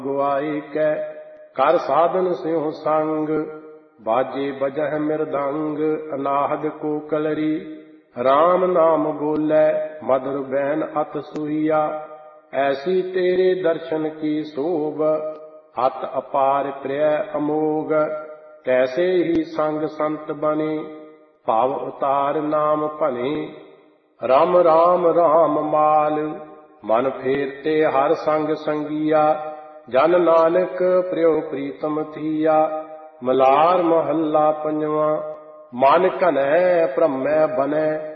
ਗੁਆਈ ਕੈ ਕਰ ਸਾਧਨ ਸਿਉ ਸੰਗ, ਬਾਜੇ ਬਜਹਿ ਮਿਰਦੰਗ ਅਨਾਹਦ ਕੋ ਕਲਰੀ। ਰਾਮ ਨਾਮ ਬੋਲੇ ਮਧੁਰ ਬੈਨ ਅਤ ਸੂਈਆ, ਐਸੀ ਤੇਰੇ ਦਰਸ਼ਨ ਕੀ ਸੋਭ ਅਤ ਅਪਾਰ ਪ੍ਰਿਯ ਅਮੋਗ। ਤੈਸੇ ਹੀ ਸੰਗ ਸੰਤ ਬਨੇ ਭਾਵ ਉਤਾਰ ਨਾਮ ਭਨੇ। ਰਾਮ ਰਾਮ ਰਾਮ ਮਾਲ ਮਨ ਫੇਰਤੇ ਹਰ ਸੰਗ ਸੰਗੀਆ, ਜਨ ਨਾਨਕ ਪ੍ਰਿਯ ਪ੍ਰੀਤਮ ਥੀਆ। ਮਲਾਰ ਮਹੱਲਾ ਪੰਜਵਾਂ। ਮਨ ਘਨੈ ਭ੍ਰਮੈ ਬਨੈ